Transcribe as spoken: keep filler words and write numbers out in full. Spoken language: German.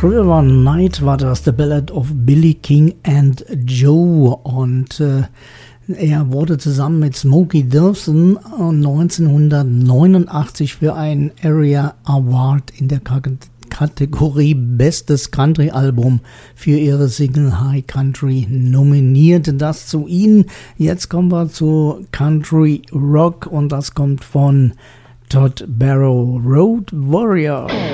River Night war das, The Ballad of Billy King and Joe. Und äh, er wurde zusammen mit Smokey Dawson neunzehnhundertneunundachtzig für einen Area Award in der K- Kategorie Bestes Country-Album für ihre Single High Country nominiert. Das zu ihnen. Jetzt kommen wir zu Country Rock und das kommt von Todd Barrow, Road Warrior.